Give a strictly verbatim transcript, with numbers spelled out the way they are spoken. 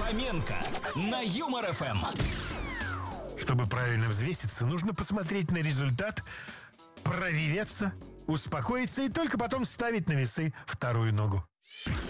Фоменко на Юмор эф эм. Чтобы правильно взвеситься, нужно посмотреть на результат, проверяться, успокоиться и только потом ставить на весы вторую ногу.